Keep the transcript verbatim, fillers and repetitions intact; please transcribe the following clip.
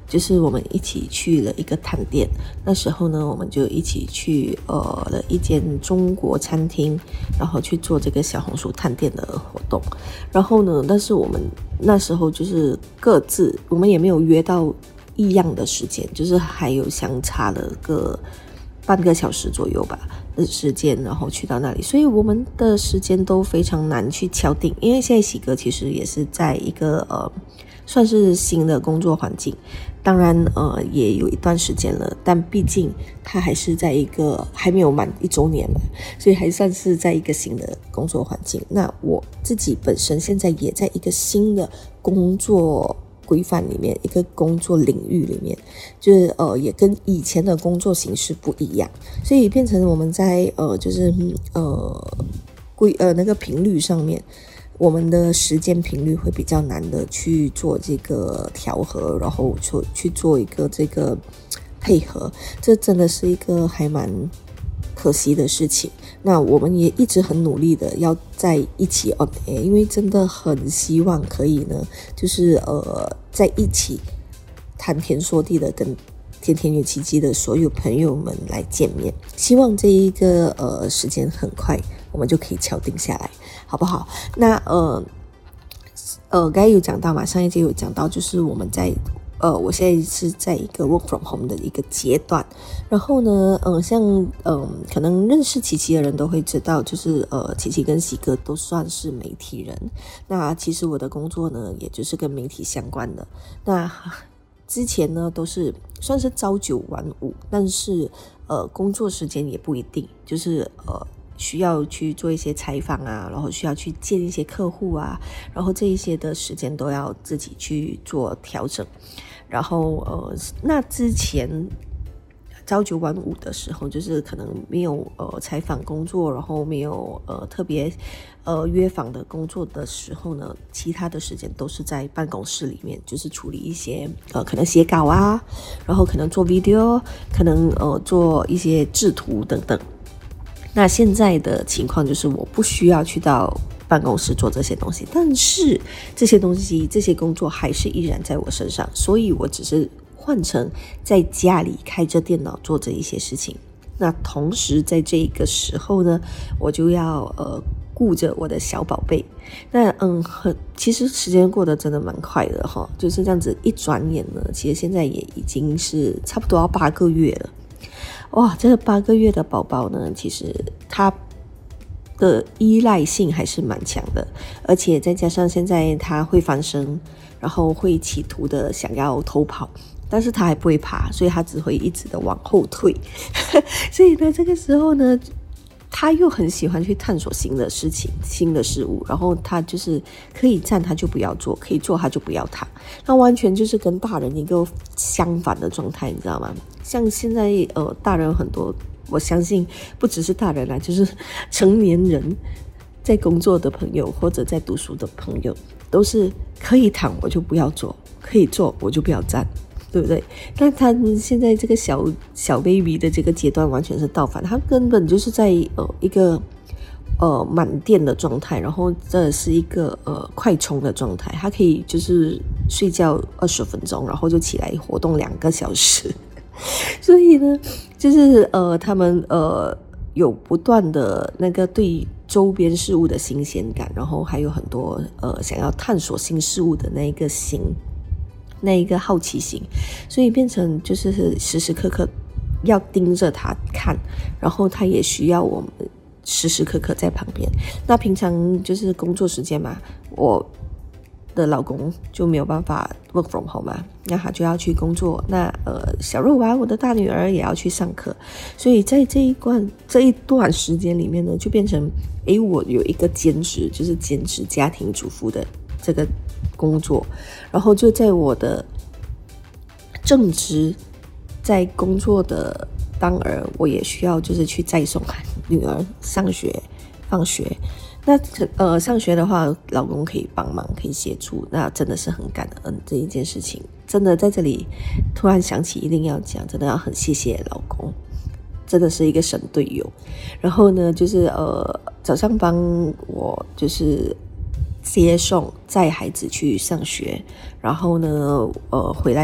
就是我们一起去了一个探店，那时候呢，我们就一起去呃了一间中国餐厅，然后去做这个小红书探店的活动。然后呢，但是我们那时候就是各自，我们也没有约到一样的时间，就是还有相差了个半个小时左右吧的时间，然后去到那里，所以我们的时间都非常难去敲定，因为现在喜哥其实也是在一个呃算是新的工作环境，当然呃也有一段时间了，但毕竟他还是在一个还没有满一周年嘛，所以还算是在一个新的工作环境。那我自己本身现在也在一个新的工作规范里面，一个工作领域里面，就是呃也跟以前的工作形式不一样，所以变成我们在呃就是呃规呃那个频率上面，我们的时间频率会比较难的去做这个调和，然后去去做一个这个配合，这真的是一个还蛮可惜的事情。那我们也一直很努力的要在一起 on air， 因为真的很希望可以呢，就是呃在一起谈天说地的跟天天有奇迹的所有朋友们来见面。希望这一个呃时间很快我们就可以敲定下来，好不好？那呃呃刚才有讲到嘛，上一节有讲到，就是我们在呃，我现在是在一个 work from home 的一个阶段，然后呢，嗯、呃，像嗯、呃，可能认识琪琪的人都会知道，就是呃，琪琪跟喜哥都算是媒体人。那其实我的工作呢，也就是跟媒体相关的。那之前呢，都是算是朝九晚五，但是呃，工作时间也不一定，就是呃。需要去做一些采访啊，然后需要去见一些客户啊，然后这一些的时间都要自己去做调整。然后呃，那之前朝九晚五的时候，就是可能没有呃采访工作，然后没有呃特别呃约访的工作的时候呢，其他的时间都是在办公室里面，就是处理一些呃可能写稿啊，然后可能做 video， 可能呃做一些制图等等。那现在的情况就是我不需要去到办公室做这些东西，但是这些东西这些工作还是依然在我身上，所以我只是换成在家里开着电脑做这一些事情。那同时在这个时候呢，我就要呃顾着我的小宝贝。那嗯很其实时间过得真的蛮快的哈，就是这样子一转眼呢，其实现在也已经是差不多要八个月了。哇，这个八个月的宝宝呢，其实他的依赖性还是蛮强的，而且再加上现在他会翻身，然后会企图的想要偷跑，但是他还不会爬，所以他只会一直的往后退。所以呢，这个时候呢，他又很喜欢去探索新的事情、新的事物，然后他就是可以站他就不要坐，可以坐他就不要躺，那完全就是跟大人一个相反的状态，你知道吗？像现在呃，大人很多，我相信不只是大人啦，就是成年人在工作的朋友或者在读书的朋友，都是可以躺我就不要坐，可以坐我就不要站，对不对？但他现在这个小小 baby 的这个阶段完全是倒反，他根本就是在呃一个呃满电的状态，然后这是一个呃快充的状态，他可以就是睡觉二十分钟，然后就起来活动两个小时。所以呢，就是呃他们呃有不断的那个对周边事物的新鲜感，然后还有很多呃想要探索新事物的那一个心。那一个好奇心，所以变成就是时时刻刻要盯着他看，然后他也需要我们时时刻刻在旁边。那平常就是工作时间嘛，我的老公就没有办法 work from home 嘛，那他就要去工作。那呃，小肉丸，我的大女儿也要去上课，所以在这一段这一段时间里面呢，就变成诶，我有一个兼职，就是兼职家庭主妇的这个工作，然后就在我的正职在工作的当儿，我也需要就是去载送女儿上学放学。那呃上学的话，老公可以帮忙，可以协助，那真的是很感恩这一件事情。真的在这里突然想起一定要讲，真的要很谢谢老公，真的是一个神队友。然后呢，就是呃早上帮我就是接送载孩子去上学，然后呢呃回来